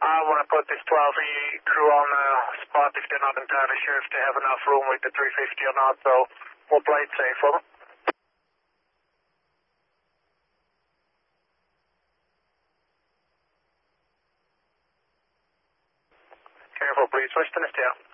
I want to put this 12E crew on the spot if they're not entirely sure if they have enough room with the 350 or not, so we'll play it safe for them. Careful, please. Western is down.